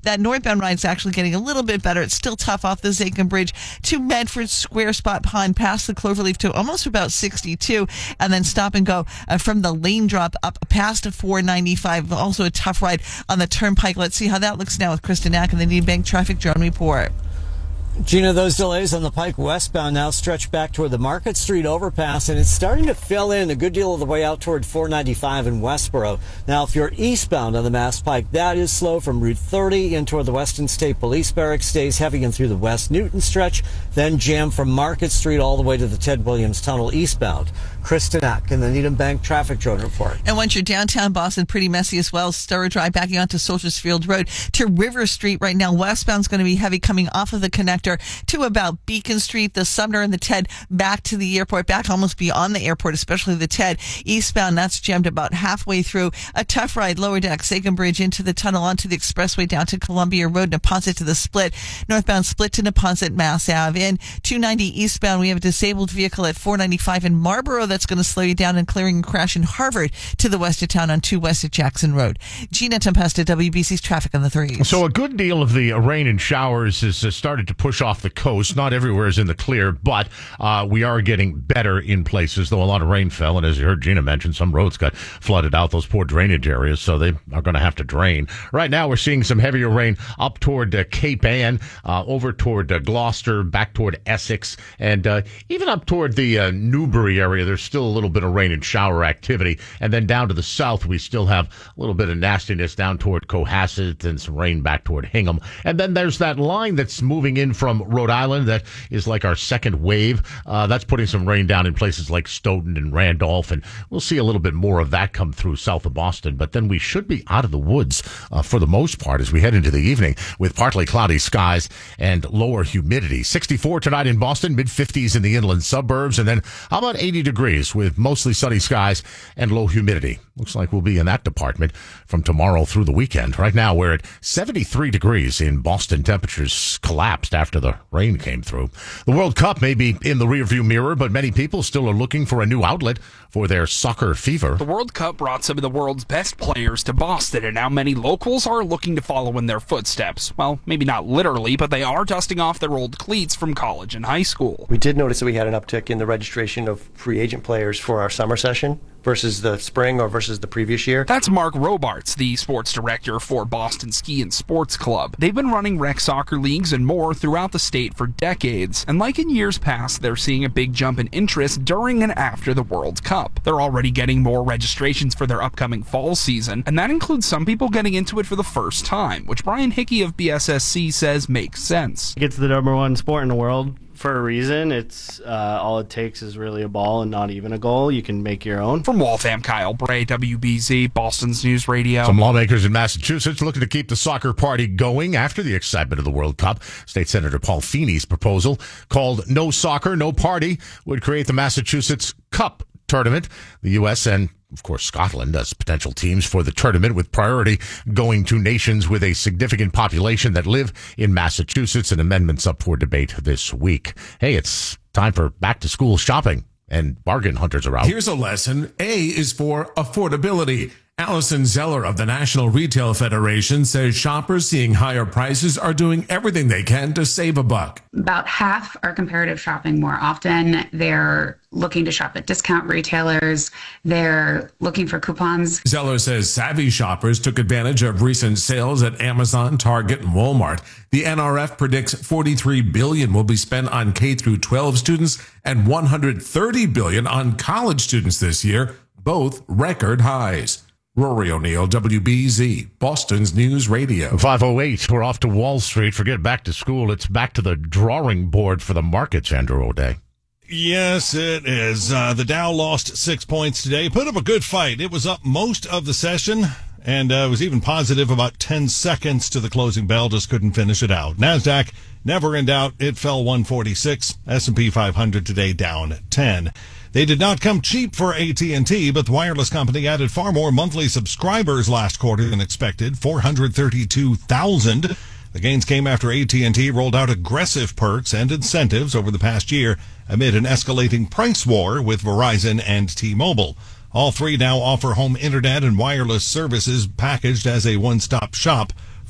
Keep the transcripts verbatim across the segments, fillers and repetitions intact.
That northbound ride is actually getting a little bit better. It's still tough off the Zakin Bridge to Medford Square Spot Pond, past the Cloverleaf to almost about sixty-two, and then stop and go uh, from the lane drop up past four ninety-five. Also a tough ride on the Turnpike. Let's see how that looks now with Kristen Ack and the Need Bank Traffic Drone Report. Gina, those delays on the Pike westbound now stretch back toward the Market Street overpass, and it's starting to fill in a good deal of the way out toward four ninety-five in Westboro. Now, if you're eastbound on the Mass Pike, that is slow from Route thirty in toward the Weston State Police Barracks, stays heavy in through the West Newton stretch, then jam from Market Street all the way to the Ted Williams Tunnel eastbound. Kristen Ack and the Needham Bank Traffic Drone Report. And once you're downtown Boston, pretty messy as well. Sturrow Drive backing onto Soldiers Field Road to River Street right now. Westbound's going to be heavy coming off of the connector to about Beacon Street, the Sumner and the Ted back to the airport, back almost beyond the airport, especially the Ted. Eastbound, that's jammed about halfway through. A tough ride, lower deck, Zakin Bridge into the tunnel, onto the expressway down to Columbia Road, Neponset to the Split. Northbound Split to Neponset, Mass Ave. In two ninety eastbound, we have a disabled vehicle at four ninety-five in Marlboro that's going to slow you down, and clearing a crash in Harvard to the west of town on two west of Jackson Road. Gina Tempesta, W B C's Traffic on the threes. So a good deal of the rain and showers has uh, started to push off the coast. Not everywhere is in the clear, but uh, we are getting better in places, though a lot of rain fell. And as you heard Gina mention, some roads got flooded out, those poor drainage areas, so they are going to have to drain. Right now, we're seeing some heavier rain up toward uh, Cape Ann, uh, over toward uh, Gloucester, back toward Essex, and uh, even up toward the uh, Newbury area. There's still a little bit of rain and shower activity. And then down to the south, we still have a little bit of nastiness down toward Cohasset and some rain back toward Hingham. And then there's that line that's moving in from Rhode Island that is like our second wave. Uh, that's putting some rain down in places like Stoughton and Randolph, and we'll see a little bit more of that come through south of Boston. But then we should be out of the woods uh, for the most part as we head into the evening with partly cloudy skies and lower humidity. sixty-four tonight in Boston, mid fifties in the inland suburbs, and then how about eighty degrees with mostly sunny skies and low humidity. Looks like we'll be in that department from tomorrow through the weekend. Right now, we're at seventy-three degrees in Boston. Temperatures collapsed after the rain came through. The World Cup may be in the rearview mirror, but many people still are looking for a new outlet for their soccer fever. The World Cup brought some of the world's best players to Boston, and now many locals are looking to follow in their footsteps. Well, maybe not literally, but they are dusting off their old cleats from college and high school. We did notice that we had an uptick in the registration of free agent players for our summer session versus the spring or versus the previous year. That's Mark Robarts, the sports director for Boston Ski and Sports Club. They've been running rec soccer leagues and more throughout the state for decades, and like in years past, they're seeing a big jump in interest during and after the World Cup. They're already getting more registrations for their upcoming fall season, and that includes some people getting into it for the first time, which Brian Hickey of B S S C says makes sense. It's the number one sport in the world. For a reason. It's uh, all it takes is really a ball and not even a goal. You can make your own. From Waltham, Kyle Bray, W B Z, Boston's News Radio. Some lawmakers in Massachusetts looking to keep the soccer party going after the excitement of the World Cup. State Senator Paul Feeney's proposal, called No Soccer, No Party, would create the Massachusetts Cup tournament. The U S and of course, Scotland as potential teams for the tournament, with priority going to nations with a significant population that live in Massachusetts, and amendments up for debate this week. Hey, it's time for back-to-school shopping, and bargain hunters are out. Here's a lesson. A is for affordability. Allison Zeller of the National Retail Federation says shoppers seeing higher prices are doing everything they can to save a buck. About half are comparative shopping more often. They're looking to shop at discount retailers. They're looking for coupons. Zeller says savvy shoppers took advantage of recent sales at Amazon, Target, and Walmart. The N R F predicts forty-three billion dollars will be spent on K through twelve students and one hundred thirty billion dollars on college students this year, both record highs. Rory O'Neill, W B Z, Boston's News Radio. five oh eight, we're off to Wall Street. Forget back to school. It's back to the drawing board for the markets, Andrew O'Day. Yes, it is. Uh, the Dow lost six points today. Put up a good fight. It was up most of the session, and uh, was even positive about ten seconds to the closing bell. Just couldn't finish it out. NASDAQ, never in doubt. It fell one forty-six. S and P five hundred today down ten. They did not come cheap for A T and T, but the wireless company added far more monthly subscribers last quarter than expected, four hundred thirty-two thousand. The gains came after A T and T rolled out aggressive perks and incentives over the past year amid an escalating price war with Verizon and T-Mobile. All three now offer home internet and wireless services packaged as a one-stop shop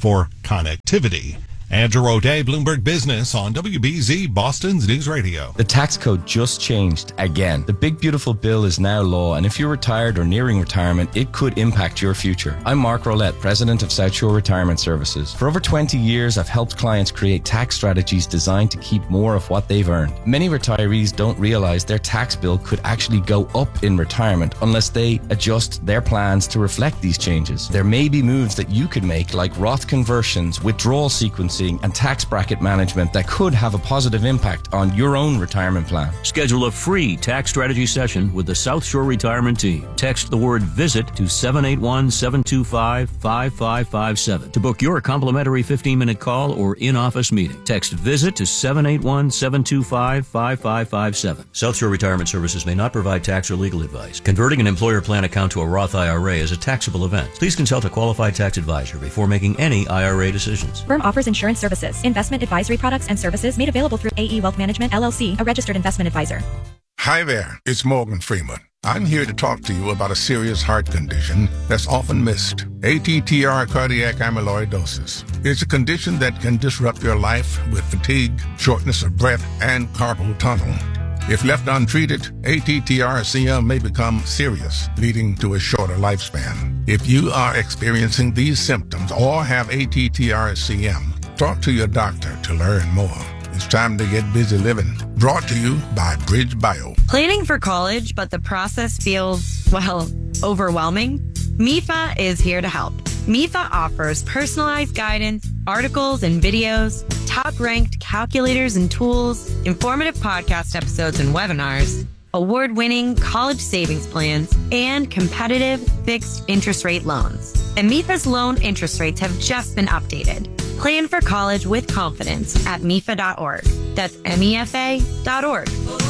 for connectivity. Andrew O'Day, Bloomberg Business on W B Z, Boston's News Radio. The tax code just changed again. The big beautiful bill is now law, and if you're retired or nearing retirement, it could impact your future. I'm Mark Rolette, president of South Shore Retirement Services. For over twenty years, I've helped clients create tax strategies designed to keep more of what they've earned. Many retirees don't realize their tax bill could actually go up in retirement unless they adjust their plans to reflect these changes. There may be moves that you could make, like Roth conversions, withdrawal sequencing, and tax bracket management that could have a positive impact on your own retirement plan. Schedule a free tax strategy session with the South Shore Retirement Team. Text the word VISIT to seven eight one, seven two five, five five five seven to book your complimentary fifteen-minute call or in-office meeting. Text VISIT to seven eight one, seven two five, five five five seven. South Shore Retirement Services may not provide tax or legal advice. Converting an employer plan account to a Roth I R A is a taxable event. Please consult a qualified tax advisor before making any I R A decisions. Firm offers insurance services, investment advisory products and services made available through A E Wealth Management, L L C, a registered investment advisor. Hi there, it's Morgan Freeman. I'm here to talk to you about a serious heart condition that's often missed. A T T R cardiac amyloidosis. It's a condition that can disrupt your life with fatigue, shortness of breath, and carpal tunnel. If left untreated, A T T R C M may become serious, leading to a shorter lifespan. If you are experiencing these symptoms or have A T T R C M, talk to your doctor to learn more. It's time to get busy living. Brought to you by Bridge Bio. Planning for college, but the process feels, well, overwhelming? M I F A is here to help. M I F A offers personalized guidance, articles and videos, top-ranked calculators and tools, informative podcast episodes and webinars, award-winning college savings plans, and competitive fixed interest rate loans. And M I F A's loan interest rates have just been updated. Plan for college with confidence at M I F A dot org. That's M E F A dot org.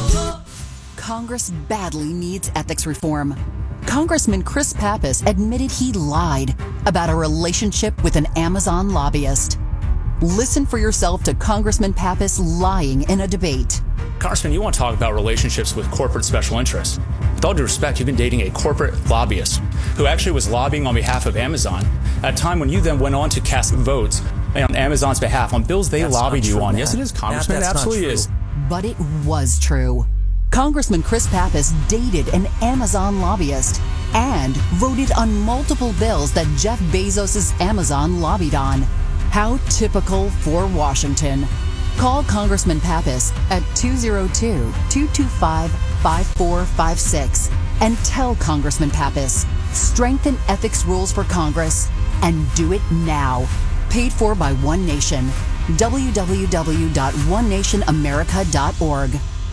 Congress badly needs ethics reform. Congressman Chris Pappas admitted he lied about a relationship with an Amazon lobbyist. Listen for yourself to Congressman Pappas lying in a debate. Congressman, you want to talk about relationships with corporate special interests. With all due respect, you've been dating a corporate lobbyist who actually was lobbying on behalf of Amazon at a time when you then went on to cast votes on Amazon's behalf on bills they That's loobied you true, on. man. Yes, it is, Congressman. That, it absolutely is. But it was true. Congressman Chris Pappas dated an Amazon lobbyist and voted on multiple bills that Jeff Bezos' Amazon lobbied on. How typical for Washington. Call Congressman Pappas at two oh two, two two five, five four five six and tell Congressman Pappas, strengthen ethics rules for Congress and do it now. Paid for by One Nation. w w w dot one nation america dot org.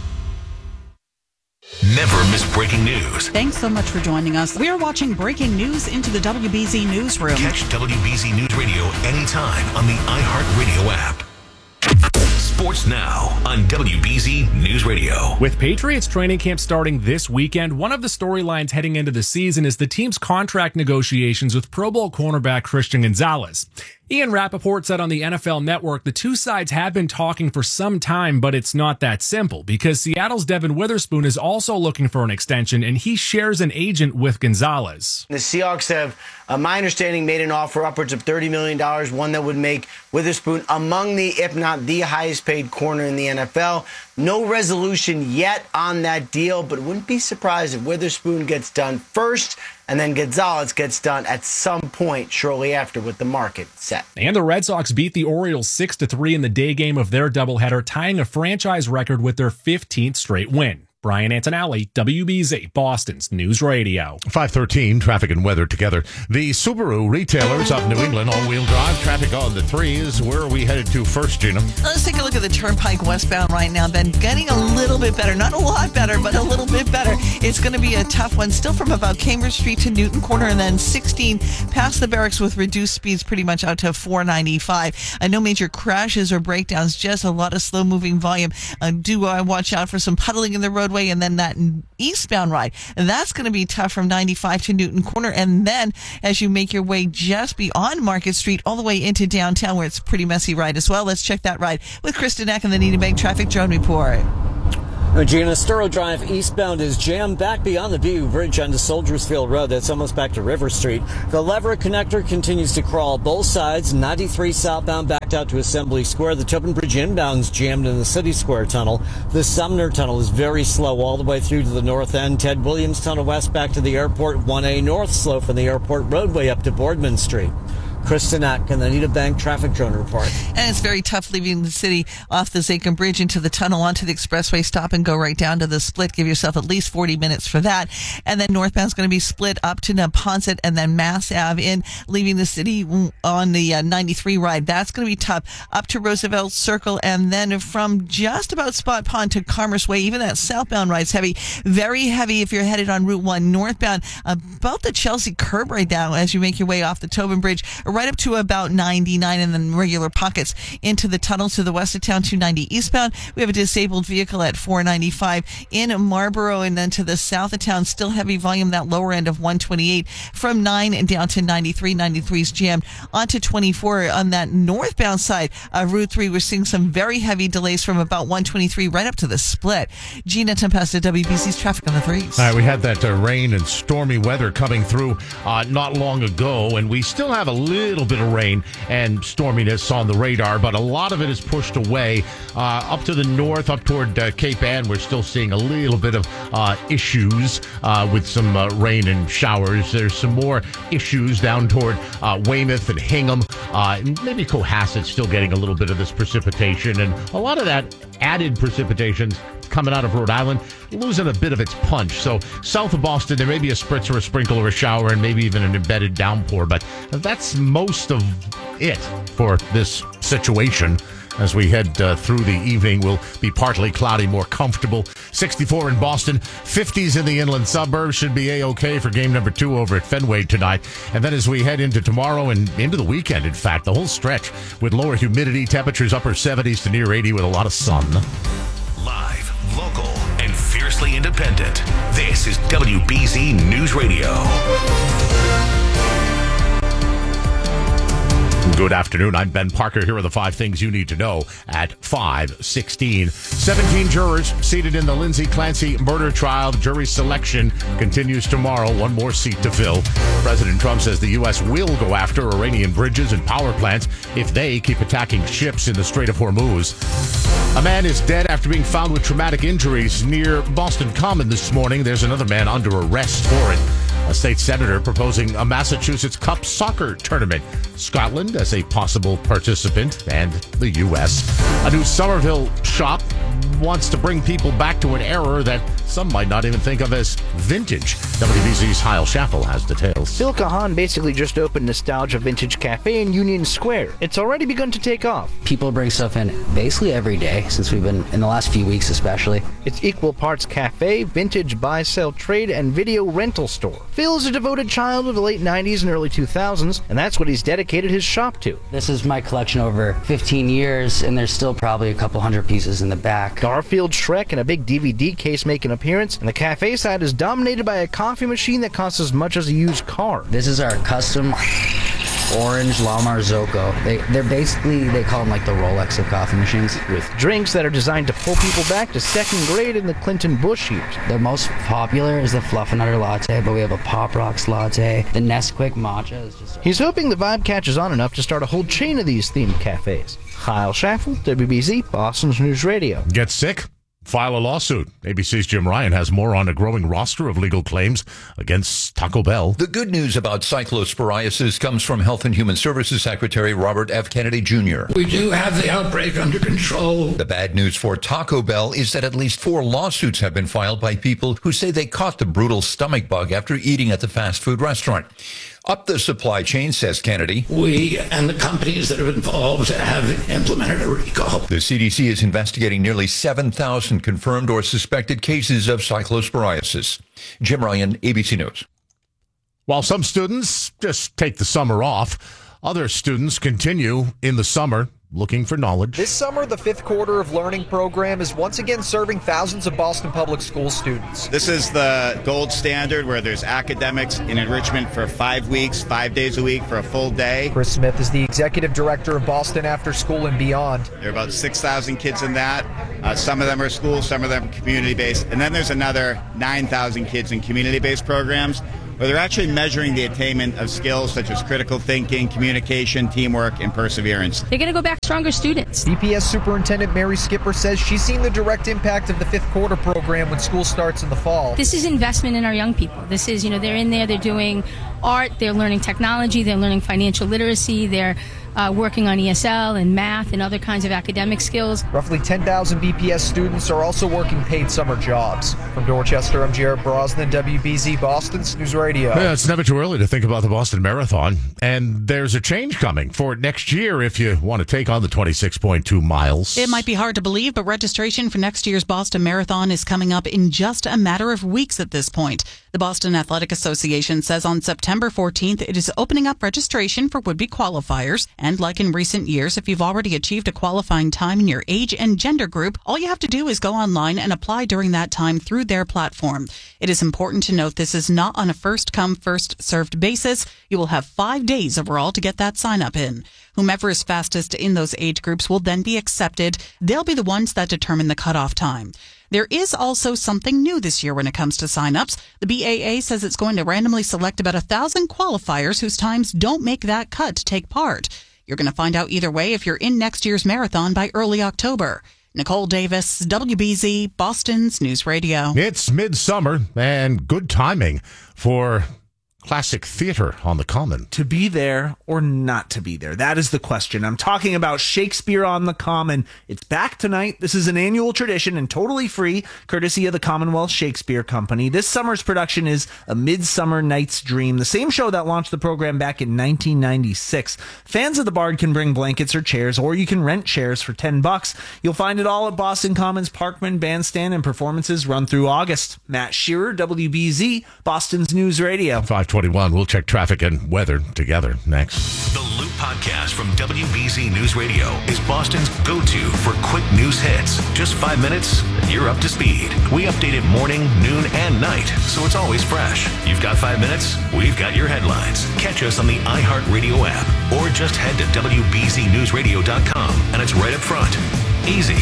Never miss breaking news. Thanks so much for joining us. We are watching breaking news into the W B Z Newsroom. Catch W B Z News Radio anytime on the iHeartRadio app. Sports Now on W B Z News Radio. With Patriots training camp starting this weekend, one of the storylines heading into the season is the team's contract negotiations with Pro Bowl cornerback Christian Gonzalez. Ian Rappaport said on the N F L Network the two sides have been talking for some time, but it's not that simple because Seattle's Devin Witherspoon is also looking for an extension, and he shares an agent with Gonzalez. The Seahawks have, uh, my understanding, made an offer upwards of thirty million dollars, one that would make Witherspoon among the, if not the highest paid corner in the N F L. No resolution yet on that deal, but wouldn't be surprised if Witherspoon gets done first and then Gonzalez gets done at some point shortly after with the market set. And the Red Sox beat the Orioles six to three in the day game of their doubleheader, tying a franchise record with their fifteenth straight win. Brian Antonelli, W B Z, Boston's News Radio. five thirteen, traffic and weather together. The Subaru retailers of New England, all-wheel drive, traffic on the threes. Where are we headed to first, Gina? Let's take a look at the Turnpike westbound right now, Ben. Getting a little bit better. Not a lot better, but a little bit better. It's going to be a tough one. Still from about Cambridge Street to Newton Corner, and then sixteen past the barracks with reduced speeds pretty much out to four ninety-five. Uh, no major crashes or breakdowns, just a lot of slow-moving volume. Uh, do uh, watch out for some puddling in the road. And then that eastbound ride, and that's going to be tough from ninety-five to Newton Corner, and then as you make your way just beyond Market Street all the way into downtown, where it's a pretty messy ride as well. Let's check that ride with Kristen Eck and the Nina Bank Traffic Drone Report. Regina, Sturrow Drive eastbound is jammed back beyond the B U Bridge onto Soldiers Field Road. That's almost back to River Street. The Leverett connector continues to crawl both sides. ninety-three southbound backed out to Assembly Square. The Tobin Bridge inbound's jammed in the City Square Tunnel. The Sumner Tunnel is very slow all the way through to the north end. Ted Williams Tunnel west back to the airport. one A north slow from the airport roadway up to Boardman Street. Kristen Eck and the Anita Bank traffic drone report. And it's very tough leaving the city off the Zachem Bridge into the tunnel onto the expressway. Stop and go right down to the split. Give yourself at least forty minutes for that. And then northbound's going to be split up to Neponset and then Mass Ave in, leaving the city on the uh, ninety-three ride. That's going to be tough. Up to Roosevelt Circle and then from just about Spot Pond to Commerce Way. Even that southbound ride's heavy. Very heavy if you're headed on Route one. Northbound about the Chelsea curb right now as you make your way off the Tobin Bridge. Right up to about ninety-nine and then regular pockets into the tunnel to the west of town, two ninety eastbound. We have a disabled vehicle at four ninety-five in Marlboro, and then to the south of town, still heavy volume, that lower end of one twenty-eight from nine and down to ninety-three. ninety-three's jammed onto twenty-four on that northbound side of Route three. We're seeing some very heavy delays from about one twenty-three right up to the split. Gina Tempesta, W B C's traffic on the threes. All right, we had that uh, rain and stormy weather coming through uh, not long ago, and we still have a little bit of rain and storminess on the radar, but a lot of it is pushed away uh, up to the north, up toward uh, Cape Ann. We're still seeing a little bit of uh, issues uh, with some uh, rain and showers. There's some more issues down toward uh, Weymouth and Hingham, uh, and maybe Cohasset still getting a little bit of this precipitation, and a lot of that added precipitation coming out of Rhode Island, losing a bit of its punch. So south of Boston, there may be a spritz or a sprinkle or a shower and maybe even an embedded downpour, but that's most of it for this situation. As we head uh, through the evening, we'll be partly cloudy, more comfortable. sixty-four in Boston, fifties in the inland suburbs. Should be A-OK for game number two over at Fenway tonight. And then as we head into tomorrow and into the weekend, in fact, the whole stretch with lower humidity, temperatures upper seventies to near eighty with a lot of sun. Live, local, and fiercely independent. This is W B Z News Radio. Good afternoon. I'm Ben Parker. Here are the five things you need to know at five sixteen. seventeen jurors seated in the Lindsay Clancy murder trial. Jury selection continues tomorrow. One more seat to fill. President Trump says the U S will go after Iranian bridges and power plants if they keep attacking ships in the Strait of Hormuz. A man is dead after being found with traumatic injuries near Boston Common this morning. There's another man under arrest for it. A state senator proposing a Massachusetts Cup soccer tournament. Scotland as a possible participant, and the U S. A new Somerville shop wants to bring people back to an era that some might not even think of as vintage. W B Z's Heil Schaffel has details. Phil Kahan basically just opened Nostalgia Vintage Cafe in Union Square. It's already begun to take off. People bring stuff in basically every day since we've been, in the last few weeks especially. It's equal parts cafe, vintage buy, sell, trade, and video rental store. Phil is a devoted child of the late nineties and early two thousands, and that's what he's dedicated his shop to. This is my collection over fifteen years, and there's still probably a couple hundred pieces in the back. Garfield, Shrek, and a big D V D case make an appearance, and the cafe side is dominated by a coffee machine that costs as much as a used car. This is our custom orange La Marzocco. They, they're basically, they call them like the Rolex of coffee machines. With drinks that are designed to pull people back to second grade in the Clinton Bush years. The most popular is the Fluffernutter Latte, but we have a Pop Rocks Latte. The Nesquik Matcha is just... He's hoping the vibe catches on enough to start a whole chain of these themed cafes. Heil Schaffel, W B Z, Boston's News Radio. Get sick? File a lawsuit. A B C's Jim Ryan has more on a growing roster of legal claims against Taco Bell. The good news about cyclosporiasis comes from Health and Human Services Secretary Robert F. Kennedy Junior We do have the outbreak under control. The bad news for Taco Bell is that at least four lawsuits have been filed by people who say they caught the brutal stomach bug after eating at the fast food restaurant. Up the supply chain, says Kennedy. We and the companies that are involved have implemented a recall. The C D C is investigating nearly seven thousand confirmed or suspected cases of cyclosporiasis. Jim Ryan, A B C News. While some students just take the summer off, other students continue in the summer looking for knowledge. This summer, the fifth quarter of Learning program is once again serving thousands of Boston Public School students. This is the gold standard where there's academics and enrichment for five weeks, five days a week for a full day. Chris Smith is the executive director of Boston After School and Beyond. There are about six thousand kids in that. Uh, some of them are school, some of them are community-based. And then there's another nine thousand kids in community-based programs where they're actually measuring the attainment of skills such as critical thinking, communication, teamwork, and perseverance. They're going to go back stronger students. D P S Superintendent Mary Skipper says she's seen the direct impact of the fifth quarter program when school starts in the fall. This is investment in our young people. This is, you know, they're in there, they're doing art, they're learning technology, they're learning financial literacy, they're uh, working on E S L and math and other kinds of academic skills. Roughly ten thousand B P S students are also working paid summer jobs. From Dorchester, I'm Jared Brosnan, W B Z Boston's News Radio. Yeah, it's never too early to think about the Boston Marathon. And there's a change coming for next year if you want to take on the twenty-six point two miles. It might be hard to believe, but registration for next year's Boston Marathon is coming up in just a matter of weeks at this point. The Boston Athletic Association says on September fourteenth, it is opening up registration for would-be qualifiers. And like in recent years, if you've already achieved a qualifying time in your age and gender group, all you have to do is go online and apply during that time through their platform. It is important to note this is not on a first-come, first-served basis. You will have five days overall to get that sign-up in. Whomever is fastest in those age groups will then be accepted. They'll be the ones that determine the cutoff time. There is also something new this year when it comes to sign-ups. The B A A says it's going to randomly select about a thousand qualifiers whose times don't make that cut to take part. You're going to find out either way if you're in next year's marathon by early October. Nicole Davis, W B Z, Boston's News Radio. It's midsummer and good timing for classic theater on the Common. To be there or not to be there? That is the question. I'm talking about Shakespeare on the Common. It's back tonight. This is an annual tradition and totally free, courtesy of the Commonwealth Shakespeare Company. This summer's production is A Midsummer Night's Dream, the same show that launched the program back in nineteen ninety-six. Fans of the Bard can bring blankets or chairs, or you can rent chairs for ten bucks. You'll find it all at Boston Commons Parkman Bandstand, and performances run through August. Matt Shearer, W B Z, Boston's News Radio. five twenty-one. We'll check traffic and weather together next. The Loop Podcast from W B Z News Radio is Boston's go-to for quick news hits. Just five minutes, and you're up to speed. We update it morning, noon, and night, so it's always fresh. You've got five minutes, we've got your headlines. Catch us on the iHeartRadio app, or just head to W B Z news radio dot com, and it's right up front. Easy.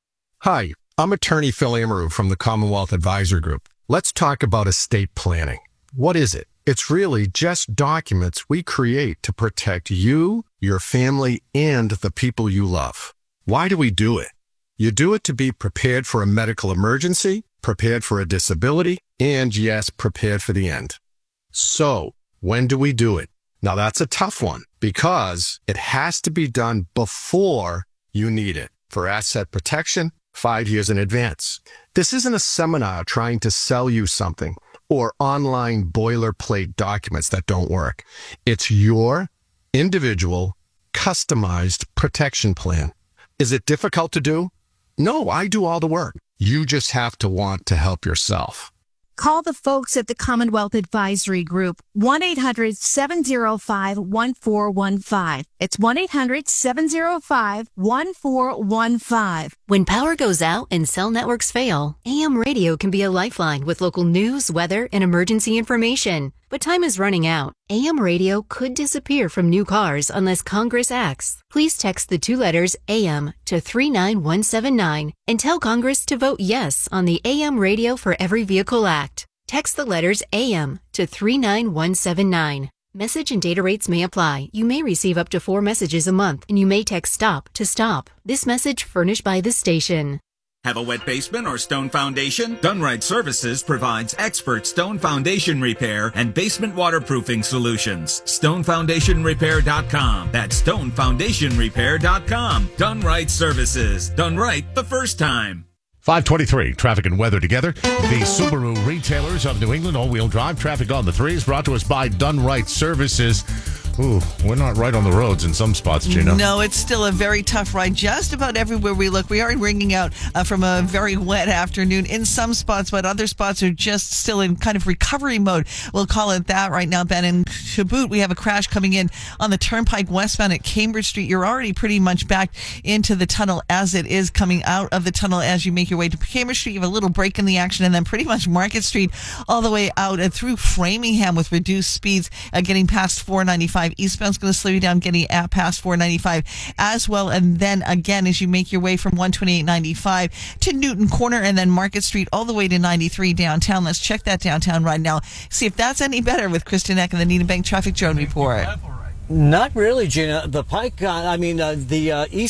Hi, I'm attorney Phil Amaru from the Commonwealth Advisor Group. Let's talk about estate planning. What is it? It's really just documents we create to protect you, your family, and the people you love. Why do we do it? You do it to be prepared for a medical emergency, prepared for a disability, and yes, prepared for the end. So, when do we do it? Now that's a tough one because it has to be done before you need it. For asset protection, five years in advance. This isn't a seminar trying to sell you something or online boilerplate documents that don't work. It's your individual, customized protection plan. Is it difficult to do? No, I do all the work. You just have to want to help yourself. Call the folks at the Commonwealth Advisory Group, one eight hundred seven oh five one four one five. It's one eight hundred seven oh five one four one five. When power goes out and cell networks fail, A M radio can be a lifeline with local news, weather, and emergency information. But time is running out. A M radio could disappear from new cars unless Congress acts. Please text the two letters A M to three nine one seven nine and tell Congress to vote yes on the A M Radio for Every Vehicle Act. Text the letters A M to three nine one seven nine. Message and data rates may apply. You may receive up to four messages a month, and you may text STOP to stop. This message furnished by the station. Have a wet basement or stone foundation? Dunright Services provides expert stone foundation repair and basement waterproofing solutions. stone foundation repair dot com. That's stone foundation repair dot com. Dunright Services. Done right the first time. five twenty-three, traffic and weather together. The Subaru retailers of New England, all-wheel drive traffic on the three is brought to us by Dunright Services. Ooh, we're not right on the roads in some spots, Gina. No, it's still a very tough ride just about everywhere we look. We are ringing out uh, from a very wet afternoon in some spots, but other spots are just still in kind of recovery mode. We'll call it that right now, Ben. In Chubut, we have a crash coming in on the Turnpike westbound at Cambridge Street. You're already pretty much back into the tunnel as it is coming out of the tunnel as you make your way to Cambridge Street. You have a little break in the action, and then pretty much Market Street all the way out and through Framingham with reduced speeds uh, getting past four ninety-five. Eastbound's going to slow you down getting at past four ninety-five as well. And then again, as you make your way from one twenty-eight ninety-five to Newton Corner and then Market Street all the way to ninety-three downtown. Let's check that downtown right now. See if that's any better with Kristen Eck and the Needham Bank Traffic Drone Report. Not really, Gina. The Pike, uh, I mean, uh, the uh, east